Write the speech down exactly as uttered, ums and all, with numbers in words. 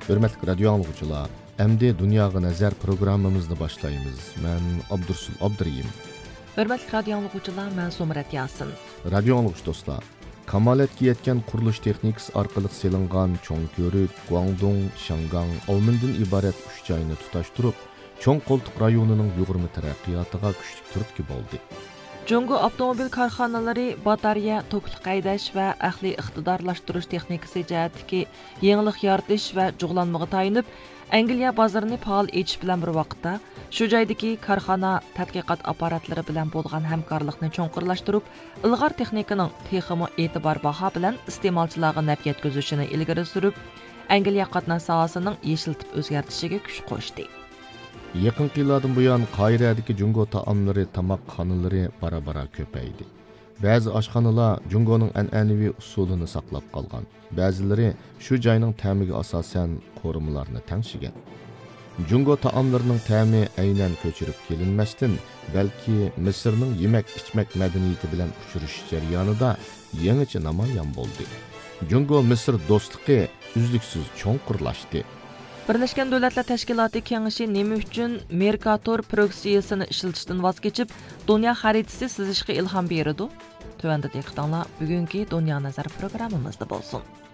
Hürmetli radyo anlıqçılar, əmdi Dunyaga Nazar programmamızını başlayımız. Mən Abdursul Abduriyim. Hürmetli radyo anlıqçılar, mən Somrat Yasin. Radyo anlıqçı dostlar, kamaletki yetken kuruluş texnikisi arkalık selingan Chongkörük, Guangdong, Shangang, Almindin ibaret üç çayını tutaştırıp, Çoğ Koltuk rayonunun yugurma teraqqiyatıga küçlük turtki boldi. Jungo avtomobil karxanaları batarya, toklu qaydash və əxli iqtidarlaşdırış texnikası cəhətdəki yenilik yaratish və cuğlanmağa tayinib, Angliya bazarını faal etiş bilan bir vaqtda, şu joydagi karxana tadqiqot aparatlari bilan bo'lgan hamkorlikni cho'nqurlashtirib, ilg'or texnikaning texmi e'tibor baho bilan iste'molchilarga naf yetkazishini ilgari surib, Angliya qatnash sohasining yeshiltib o'zgartishiga kuch qo'shdi. Yakın yıllardan bu yan Kahire'deki Jungo taamları, tamak xanaları bara-bara köpeydi. Bazı aşxanalar Jungo'nun an'anaviy usulunu saqlab qalgan. Bazıları şu joyning ta'miga asosan qorumalarni tangshigan. Jungo taamlarının ta'mi aynan ko'chirib kelinmasdan, balki Misrning yemek-ichmak madaniyati bilan uchirish jarayonida yangicha namoyon bo'ldi. Jungo Misr do'stligi uzluksiz cho'nqurlashdi. Birleşken Devletler Teşkilatı Kengişi nima uchun Mercator proksiyasini ishlatishdan voz kechib, dunyo xaritasi sizishga ilhom berdi? Tövəndə diqqətinizə bugünkü Dünya Nazar proqramımızda bolsun.